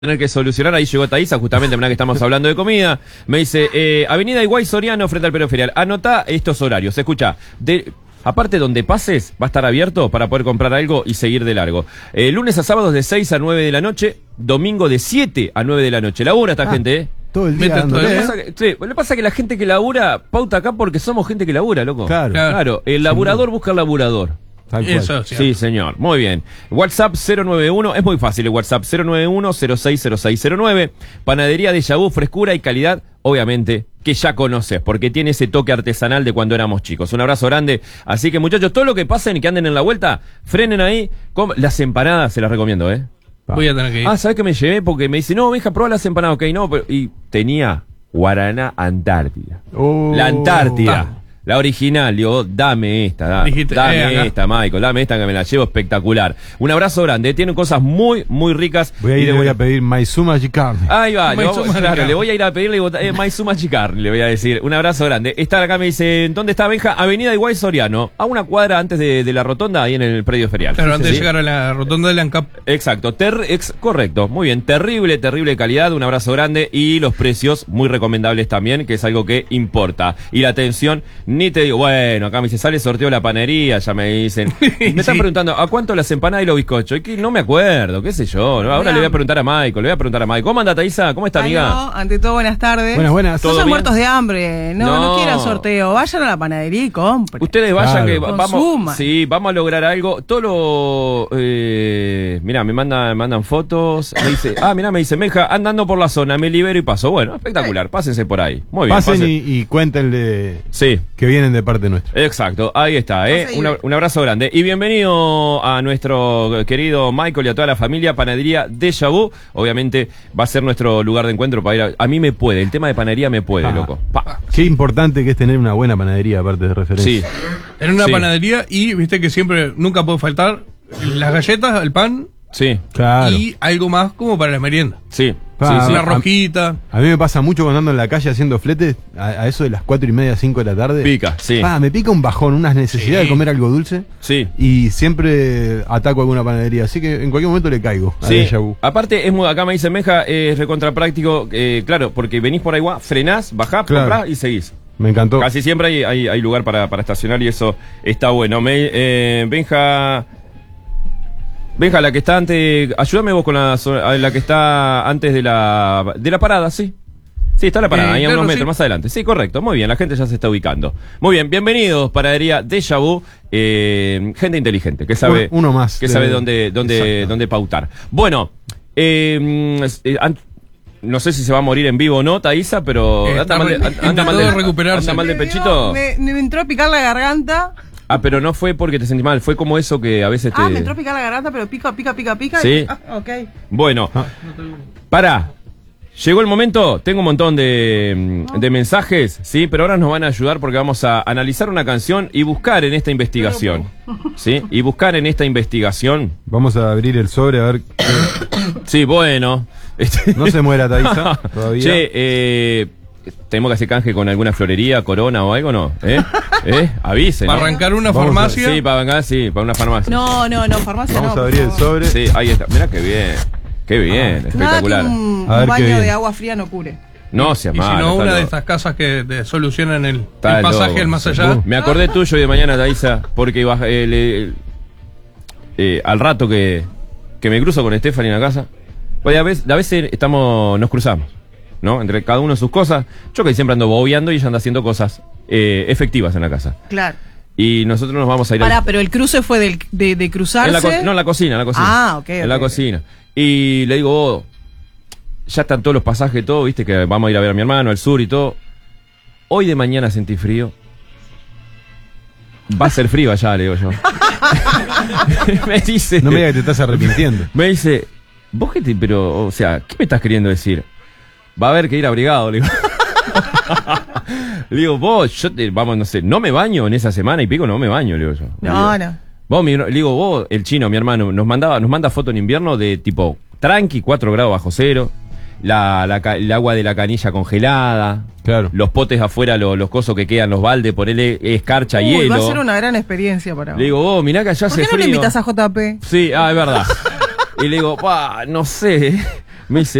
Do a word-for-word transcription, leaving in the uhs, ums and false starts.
tener que solucionar. Ahí llegó Thaisa, justamente, mirá que estamos hablando de comida. Me dice, eh, Avenida Higuay Soriano frente al Perón Ferial. Anotá estos horarios. Escucha, de, aparte donde pases, va a estar abierto para poder comprar algo y seguir de largo. Eh, lunes a sábados de seis a nueve de la noche, domingo de siete a nueve de la noche. Labura esta ah, gente, ¿eh? Todo el día dándole, ¿eh? Lo pasa que, sí, lo que pasa es que la gente que labura pauta acá porque somos gente que labura, loco. Claro. Claro, el laburador sí. busca el laburador. Tal cual. Eso, sí, señor. Muy bien. WhatsApp cero nueve uno, es muy fácil el WhatsApp, cero nueve uno cero seis cero seis cero nueve. Panadería Déjà Vu, frescura y calidad, obviamente, que ya conoces, porque tiene ese toque artesanal de cuando éramos chicos. Un abrazo grande. Así que, muchachos, todo lo que pasen y que anden en la vuelta, frenen ahí. Com- las empanadas se las recomiendo, ¿eh? Voy a tener que ir. Ah, ¿sabes qué me llevé? Porque me dice, no, Benja, prueba las empanadas. Ok, no, pero... Y tenía Guaraná Antártida. Oh. La Antártida. Ah. La original, digo, dame esta, da, Dijiste, dame eh, esta, Michael, dame esta que me la llevo espectacular. Un abrazo grande, tienen cosas muy, muy ricas. Voy a ir, y le voy a pedir maizuma chicarne. Ahí va, le, Maizuma vamos, claro, chicarne. le voy a ir a pedirle eh, maizuma chicarne, le voy a decir. Un abrazo grande. Está acá, me dice, ¿dónde está Benja? Avenida Higuay Soriano, a una cuadra antes de, de la rotonda, ahí en el predio ferial. Claro, antes ¿Sí? de llegar a la rotonda del ANCAP. Exacto, ter, ex, correcto, muy bien, terrible, terrible calidad, un abrazo grande y los precios muy recomendables también, que es algo que importa. Y la atención, ni te digo, bueno, acá me dice, sale sorteo de la panería, ya me dicen. Me están Sí. preguntando, ¿a cuánto las empanadas y los bizcochos? Y que no me acuerdo, qué sé yo, ¿no? Ahora Hola. le voy a preguntar a Michael, le voy a preguntar a Michael. ¿Cómo anda, Thaisa? ¿Cómo está, amiga? Aló, ante todo, buenas tardes. Buenas, buenas. ¿Todo No son bien? muertos de hambre. No, No. no, quieran sorteo. Vayan a la panadería y compren. Ustedes vayan Claro. que va- vamos, Consuman. sí, vamos a lograr algo. Todo lo, eh, mira, me mandan, me mandan fotos. Me dice, ah, mira, me dice, Meja, andando por la zona, me libero y paso. Bueno, espectacular, pásense por ahí. Muy bien, Pasen pasen. y, y cuéntenle Sí. que vienen de parte nuestra. Exacto, ahí está, ¿eh? Pase y Una- ve. un abrazo grande. Y bienvenido a nuestro querido Michael y a toda la familia Panadería Déjà Vu. Obviamente va a ser nuestro lugar de encuentro para ir a... A mí me puede, el tema de panadería me puede, Ah. loco. Pa. Qué importante que es tener una buena panadería, aparte de referencia. Sí, En una Sí. panadería y viste que siempre, nunca puede faltar las galletas, el pan sí, Claro. y algo más como para la merienda. sí. Ah, sí, sí. Una a- rosquita. A mí me pasa mucho cuando ando en la calle haciendo fletes, a, a eso de las cuatro y media, cinco de la tarde. Pica, sí. Ah, me pica un bajón, unas necesidades Sí. de comer algo dulce. Sí. Y siempre ataco alguna panadería, así que en cualquier momento le caigo a Sí, Déjà Vu. aparte es muy, acá me dice Meja, es recontra práctico, eh, claro, porque venís por ahí, guá, frenás, bajás, Claro. comprás y seguís. Me encantó. Casi siempre hay, hay, hay lugar para, para estacionar y eso está bueno. Me, eh, Benja, Benja, la que está antes, ayúdame vos con la, so- a la que está antes de la, de la parada, sí. Sí, está la parada, Eh, ahí a claro, unos metros sí. más adelante. Sí, correcto, muy bien, la gente ya se está ubicando. Muy bien, bienvenidos, Panadería Déjà Vu, eh, gente inteligente, que sabe, Uno- uno más que de- sabe dónde, dónde, Exacto. dónde pautar. Bueno, eh, eh, an- no sé si se va a morir en vivo o no, Thaisa, pero Eh, anda está mal de, re- an- anda mal de, intentando recuperarse. anda mal de Me dio- pechito. Me, me entró a picar la garganta. Ah, pero no fue porque te sentí mal, fue como eso que a veces te... Ah, me entró a picar la garganta, pero pica, pica, pica, pica. y- Sí. Ah, ok. Bueno, Ah. pará. Llegó el momento, tengo un montón de, de mensajes, sí, pero ahora nos van a ayudar porque vamos a analizar una canción y buscar en esta investigación, sí, y buscar en esta investigación, Vamos a abrir el sobre a ver. sí, bueno, este- No se muera Thaisa todavía. Che, eh, tenemos que hacer canje con alguna florería, Corona o algo, ¿no? ¿Eh? ¿Eh? Avisen. Para ¿no? arrancar una Vamos a- farmacia. Sí, para vengar, sí, para una farmacia. No, no, no, farmacia Vamos no. a por abrir el favor. sobre. Sí, ahí está. Mirá qué bien. Qué bien, Nada que espectacular. un, A ver un qué baño bien. de agua fría no cure. No seas Y si malo. no, está una de loco. estas casas que te solucionan el, Está el pasaje loco. al más allá. Me acordé tuyo y de mañana, Thaisa, porque ibas, eh, le- eh, al rato que, que me cruzo con Stephanie en la casa, pues a veces, a veces estamos, nos cruzamos, ¿no? Entre cada uno sus cosas. Yo que siempre ando bobeando y ella anda haciendo cosas eh, efectivas en la casa. Claro. Y nosotros nos vamos a ir Pará, al- pero el cruce fue del, de, de cruzarse. en la co- no, en la cocina, en la cocina. Ah, ok, En ok, la ok. cocina. Y le digo, oh, ya están todos los pasajes, todo, viste, que vamos a ir a ver a mi hermano al sur y todo. Hoy de mañana sentí frío. Va a ser frío allá, le digo yo. me dice. No me digas que te estás arrepintiendo. Me dice, vos qué te, pero, o sea, ¿qué me estás queriendo decir? Va a haber que ir abrigado, le digo. Le digo, vos, yo te, vamos, no sé, no me baño en esa semana y pico, no me baño, le digo yo. Le No, digo, no. Vos, mi- le digo, vos, el chino, mi hermano, nos mandaba, nos manda foto en invierno de tipo tranqui, cuatro grados bajo cero, la, la ca- el agua de la canilla congelada, Claro. los potes afuera, lo- los cosos que quedan, los baldes, ponele escarcha, Uy, hielo. va a ser una gran experiencia para vos. Le digo, vos, mirá que allá ¿Por hace qué no le frío. invitas a J P? Sí, ah, es verdad. Y le digo, pa, no sé. Me dice,